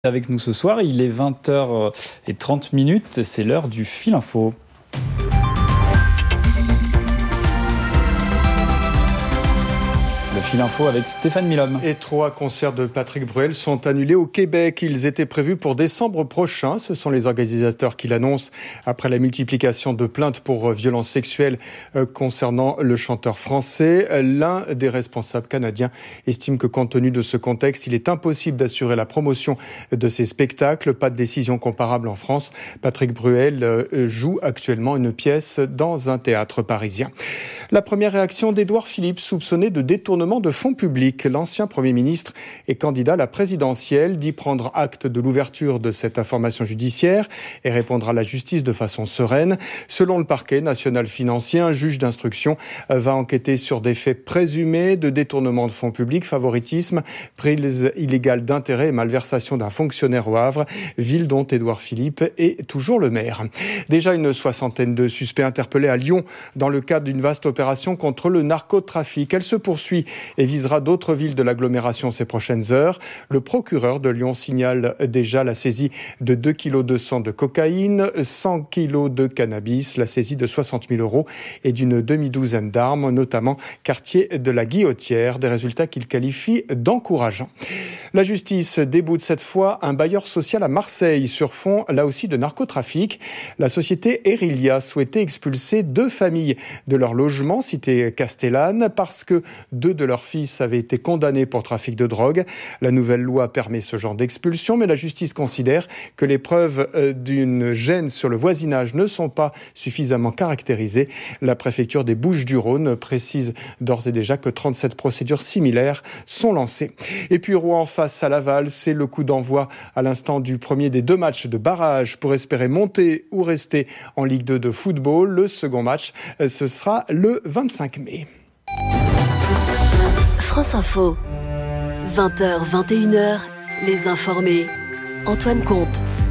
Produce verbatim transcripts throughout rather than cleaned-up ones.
Avec nous ce soir, il est vingt heures trente minutes, c'est l'heure du Fil Info. Le Fil Info avec Stéphane Milhomme. Et trois concerts de Patrick Bruel sont annulés au Québec. Ils étaient prévus pour décembre prochain. Ce sont les organisateurs qui l'annoncent après la multiplication de plaintes pour violences sexuelles concernant le chanteur français. L'un des responsables canadiens estime que compte tenu de ce contexte, il est impossible d'assurer la promotion de ces spectacles. Pas de décision comparable en France. Patrick Bruel joue actuellement une pièce dans un théâtre parisien. La première réaction d'Édouard Philippe, soupçonné de détournement de fonds publics. L'ancien Premier ministre et candidat à la présidentielle dit prendre acte de l'ouverture de cette information judiciaire et répondre à la justice de façon sereine. Selon le parquet national financier, un juge d'instruction va enquêter sur des faits présumés de détournement de fonds publics, favoritisme, prise illégale d'intérêt et malversation d'un fonctionnaire au Havre, ville dont Édouard Philippe est toujours le maire. Déjà une soixantaine de suspects interpellés à Lyon dans le cadre d'une vaste opération contre le narcotrafic. Elle se poursuit et visera d'autres villes de l'agglomération ces prochaines heures. Le procureur de Lyon signale déjà la saisie de deux virgule deux kilos de cocaïne, cent kilos de cannabis, la saisie de soixante mille euros et d'une demi-douzaine d'armes, notamment quartier de la Guillotière, des résultats qu'il qualifie d'encourageants. La justice déboute cette fois un bailleur social à Marseille sur fond, là aussi, de narcotrafic. La société Erilia souhaitait expulser deux familles de leur logement, cité Castellane, parce que deux de leurs fils avaient été condamnés pour trafic de drogue. La nouvelle loi permet ce genre d'expulsion, mais la justice considère que les preuves d'une gêne sur le voisinage ne sont pas suffisamment caractérisées. La préfecture des Bouches-du-Rhône précise d'ores et déjà que trente-sept procédures similaires sont lancées. Et puis Rouen face à Laval, c'est le coup d'envoi à l'instant du premier des deux matchs de barrage pour espérer monter ou rester en Ligue deux de football. Le second match, ce sera le vingt-cinq mai. France Info, vingt heures, vingt et une heures, les informés. Antoine Comte.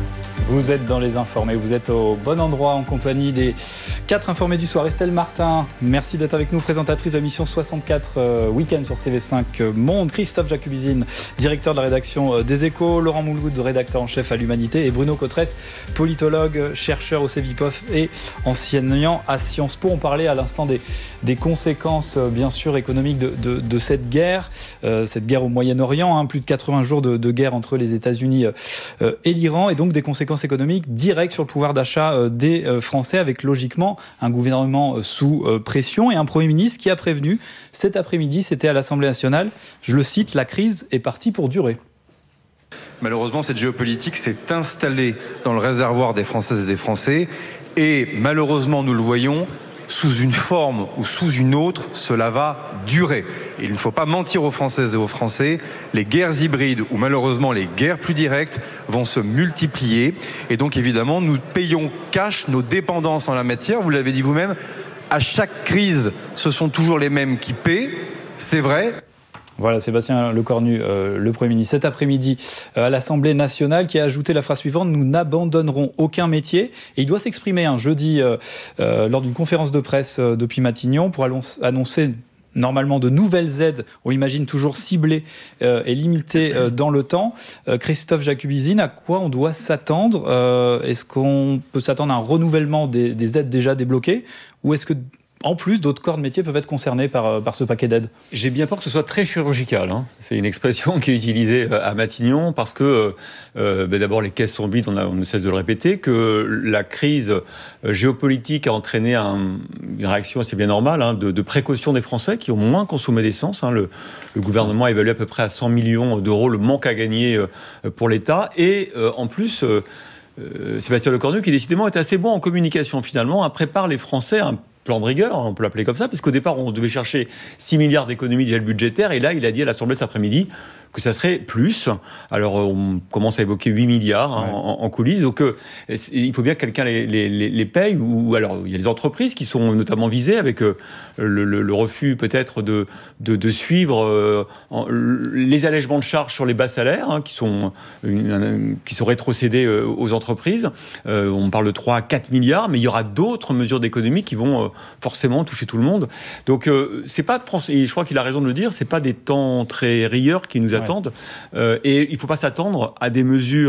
Vous êtes dans les informés, vous êtes au bon endroit en compagnie des quatre informés du soir. Estelle Martin, merci d'être avec nous, présentatrice de l'émission soixante-quatre euh, Week-end sur T V cinq Monde. Christophe Jacubizine, directeur de la rédaction euh, des Échos. Laurent Mouloud, rédacteur en chef à l'Humanité. Et Bruno Cotresse, politologue, chercheur au Cevipof et enseignant à Sciences Po. On parlait à l'instant des, des conséquences, euh, bien sûr, économiques de, de, de cette guerre, euh, cette guerre au Moyen-Orient, hein, plus de quatre-vingts jours de, de guerre entre les États-Unis euh, et l'Iran, et donc des conséquences économiques directes sur le pouvoir d'achat euh, des euh, Français, avec logiquement un gouvernement euh, sous euh, pression et un Premier ministre qui a prévenu cet après-midi, c'était à l'Assemblée nationale, je le cite, la crise est partie pour durer. Malheureusement, cette géopolitique s'est installée dans le réservoir des Françaises et des Français et malheureusement, nous le voyons, sous une forme ou sous une autre, cela va durer. Et il ne faut pas mentir aux Françaises et aux Français, les guerres hybrides ou malheureusement les guerres plus directes vont se multiplier. Et donc évidemment, nous payons cash nos dépendances en la matière. Vous l'avez dit vous-même, à chaque crise, ce sont toujours les mêmes qui paient, c'est vrai. Voilà, Sébastien Lecornu, euh, le Premier ministre, cet après-midi euh, à l'Assemblée nationale, qui a ajouté la phrase suivante: nous n'abandonnerons aucun métier. Et il doit s'exprimer un jeudi euh, euh, lors d'une conférence de presse euh, depuis Matignon pour annoncer normalement de nouvelles aides, on imagine toujours ciblées euh, et limitées euh, dans le temps. Euh, Christophe Jacubizine, à quoi on doit s'attendre euh, Est-ce qu'on peut s'attendre à un renouvellement des, des aides déjà débloquées, ou est-ce que en plus, d'autres corps de métier peuvent être concernés par, par ce paquet d'aides? J'ai bien peur que ce soit très chirurgical. Hein. C'est une expression qui est utilisée à Matignon parce que, euh, ben d'abord, les caisses sont vides, on, a, on ne cesse de le répéter, que la crise géopolitique a entraîné un, une réaction assez bien normale hein, de, de précaution des Français qui ont moins consommé d'essence. Hein. Le, le gouvernement a évalué à peu près à cent millions d'euros le manque à gagner euh, pour l'État. Et euh, en plus, euh, euh, Sébastien Lecornu, qui décidément est assez bon en communication finalement, hein, prépare les Français à un plan de rigueur, on peut l'appeler comme ça, parce qu'au départ, on devait chercher six milliards d'économies de gel budgétaire, et là, il a dit à l'Assemblée cet après-midi que ça serait plus. Alors, on commence à évoquer huit milliards hein, ouais. en, en coulisses. Donc, euh, il faut bien que quelqu'un les, les, les paye. Ou alors, il y a les entreprises qui sont notamment visées avec euh, le, le, le refus peut-être de, de, de suivre euh, en, les allègements de charges sur les bas salaires hein, qui, sont, une, une, qui sont rétrocédés euh, aux entreprises. Euh, on parle de trois à quatre milliards, mais il y aura d'autres mesures d'économie qui vont euh, forcément toucher tout le monde. Donc, euh, c'est pas de France, et je crois qu'il a raison de le dire, c'est pas des temps très rieurs qui nous attendent. Euh, et il ne faut pas s'attendre à des mesures